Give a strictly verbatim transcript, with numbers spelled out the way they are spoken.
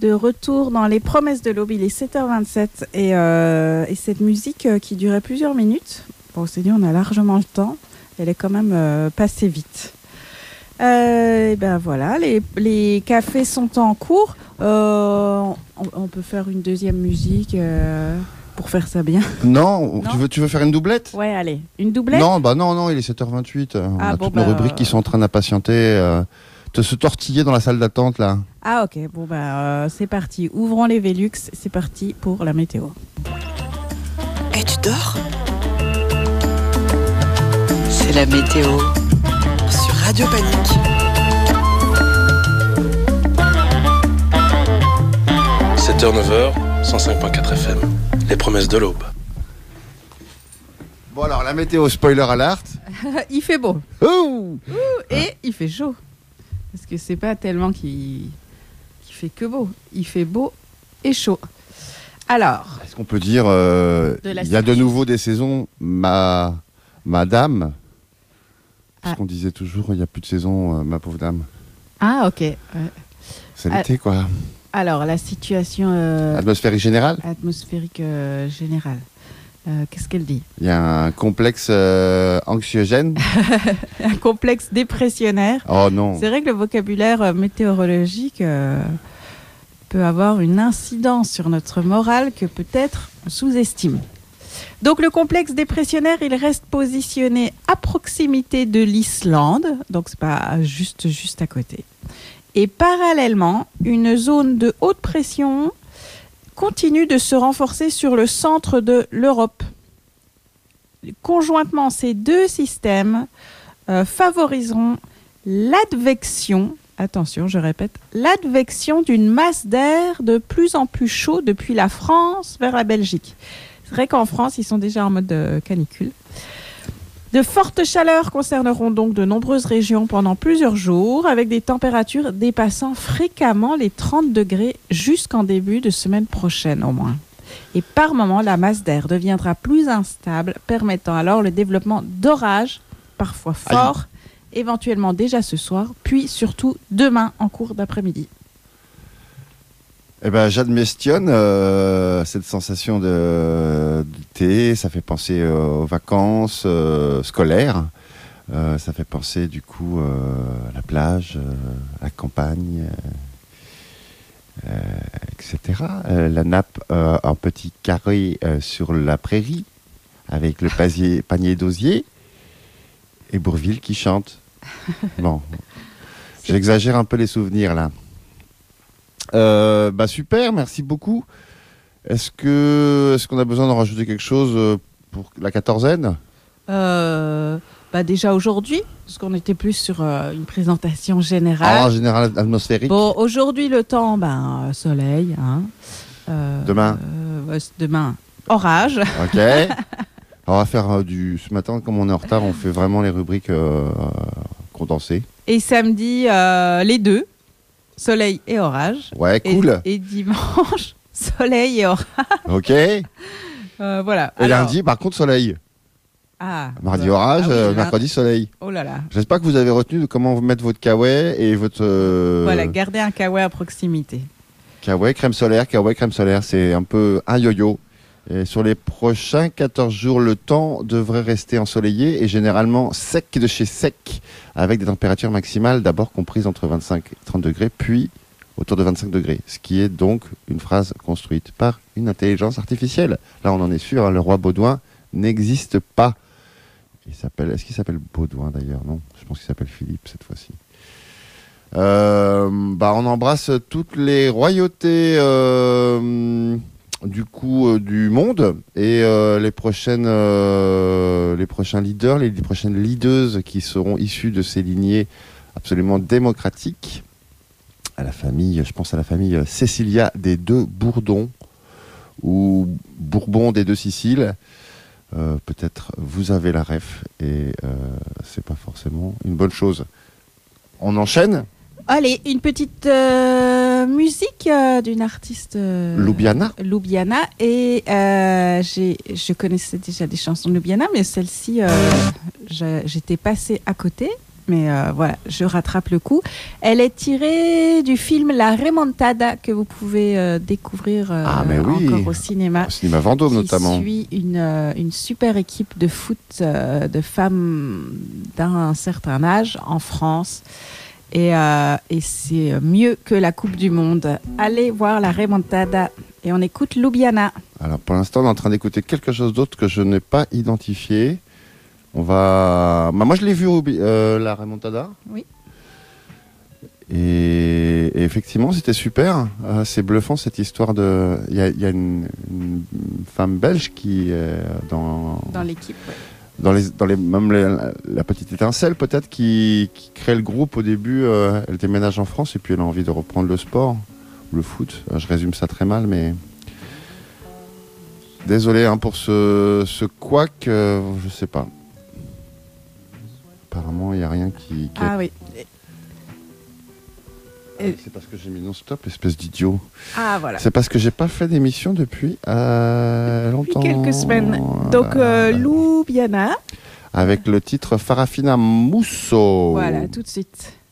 de retour dans les promesses de l'aube. Il est sept heures vingt-sept et, euh, et cette musique euh, qui durait plusieurs minutes, bon, on s'est dit on a largement le temps, elle est quand même euh, passée vite. Euh, et ben voilà, les, les cafés sont en cours. Euh, on, on peut faire une deuxième musique euh, pour faire ça bien. Non, Non tu veux, tu veux faire une doublette ? Ouais, allez, une doublette ? Non, bah non, non, il est sept heures vingt-huit. On Ah, a bon, toutes bah, nos rubriques qui sont en train d'impatienter, euh, de se tortiller dans la salle d'attente là. Ah ok, bon bah euh, c'est parti. Ouvrons les Velux, c'est parti pour la météo. Et tu dors ? C'est la météo sur Radio Panique. sept heures neuf heures, cent cinq point quatre F M. Les promesses de l'aube. Bon alors, la météo, spoiler alert. Il fait beau. Ouh Ouh, et il fait chaud. Parce que c'est pas tellement qu'il qu'il fait que beau. Il fait beau et chaud. Alors, Est-ce qu'on peut dire, euh, De la il y a de suite. nouveau des saisons, ma, madame. Parce Ah. qu'on disait toujours, il n'y a plus de saison, euh, ma pauvre dame. ah ok. Ouais. C'est Ah. l'été quoi. Alors la situation euh, Atmosphérique générale. atmosphérique euh, générale. Euh, qu'est-ce qu'elle dit ? Il y a un complexe euh, anxiogène. Un complexe dépressionnaire. Oh non. C'est vrai que le vocabulaire euh, météorologique euh, peut avoir une incidence sur notre morale que peut-être on sous-estime. Donc le complexe dépressionnaire, il reste positionné à proximité de l'Islande, donc c'est pas juste juste à côté. Et parallèlement, une zone de haute pression continue de se renforcer sur le centre de l'Europe. Conjointement, ces deux systèmes euh, favoriseront l'advection, attention, je répète, l'advection d'une masse d'air de plus en plus chaud depuis la France vers la Belgique. C'est vrai qu'en France, ils sont déjà en mode euh, canicule. De fortes chaleurs concerneront donc de nombreuses régions pendant plusieurs jours, avec des températures dépassant fréquemment les trente degrés jusqu'en début de semaine prochaine au moins. Et par moments, la masse d'air deviendra plus instable, permettant alors le développement d'orages, parfois forts, éventuellement déjà ce soir, puis surtout demain en cours d'après-midi. Eh ben, j'admistionne euh, cette sensation de, d'été. Ça fait penser euh, aux vacances euh, scolaires. Euh, ça fait penser du coup euh, à la plage, euh, à la campagne, euh, euh, et cetera. Euh, la nappe euh, en petit carré euh, sur la prairie, avec le pasier, panier d'osier, et Bourville qui chante. Bon, j'exagère un peu les souvenirs là. Euh, bah super, merci beaucoup. Est-ce que est-ce qu'on a besoin d'en rajouter quelque chose pour la quatorzaine ? Euh, bah déjà aujourd'hui, parce qu'on était plus sur euh, une présentation Ah, générale. en général atmosphérique. Bon, aujourd'hui le temps, ben euh, soleil. Hein. Euh, Demain. euh, ouais, c'est demain, orage. Ok. On va faire euh, du ce matin, comme on est en retard, on fait vraiment les rubriques euh, condensées. Et samedi, euh, les deux, soleil et orage. Ouais, Et- cool. Et, dimanche, soleil et orage. Ok. Et Euh, voilà. Alors- lundi, par contre, soleil. Ah, Mardi euh, orage, ah oui, euh, là- mercredi soleil. Oh là là. J'espère que vous avez retenu de comment vous mettre votre kawaii et votre euh, Voilà, garder un kawaii à proximité. kawaii crème solaire. Kawaii crème solaire, c'est un peu un yo-yo. Et sur les prochains quatorze jours, le temps devrait rester ensoleillé et généralement sec de chez sec, avec des températures maximales d'abord comprises entre vingt-cinq et trente degrés, puis autour de vingt-cinq degrés. Ce qui est donc une phrase construite par une intelligence artificielle. Là, on en est sûr, hein, le roi Baudouin n'existe pas. Il s'appelle, est-ce qu'il s'appelle Baudouin d'ailleurs ? Non, je pense qu'il s'appelle Philippe cette fois-ci. Euh, bah, on embrasse toutes les royautés euh, du coup euh, du monde et euh, les prochaines, euh, les prochains leaders, les, les prochaines leaders qui seront issus de ces lignées absolument démocratiques. À la famille, je pense à la famille Cécilia des deux Bourdons ou Bourbon des deux Siciles. Euh, peut-être vous avez la ref et euh, c'est pas forcément une bonne chose. On enchaîne. Allez, une petite euh, musique euh, d'une artiste euh, Ljubljana. Ljubljana. Et euh, j'ai, je connaissais déjà des chansons de Ljubljana, mais celle-ci, euh, je- j'étais passée à côté. Mais euh, voilà, je rattrape le coup. Elle est tirée du film La Remontada que vous pouvez euh, découvrir euh, Ah, mais oui. encore au cinéma. Au cinéma Vendôme qui notamment. suit une, euh, une super équipe de foot euh, de femmes d'un certain âge en France. Et, euh, et c'est mieux que la Coupe du Monde. Allez voir La Remontada. Et on écoute Ljubljana. Alors pour l'instant, on est en train d'écouter quelque chose d'autre que je n'ai pas identifié. On va. Bah, moi, je l'ai vu au euh, La Remontada. Oui. Et, et effectivement, c'était super. Euh, c'est bluffant cette histoire de. Il y a, il y a une, une femme belge qui est dans. Dans l'équipe, ouais. Dans les, dans les, même les, la petite étincelle peut-être qui, qui crée le groupe au début. Euh, elle déménage en France et puis elle a envie de reprendre le sport, le foot. Euh, je résume ça très mal, mais désolé hein, pour ce, ce couac. Euh, je sais pas. Apparemment, il n'y a rien qui. qui Ah est... oui. Et... C'est parce que j'ai mis non-stop, espèce d'idiot. Ah voilà. C'est parce que j'ai pas fait d'émission depuis euh, longtemps. Depuis quelques semaines. Donc euh, Ljubljana. Avec le titre Farafina Musso. Voilà, tout de suite.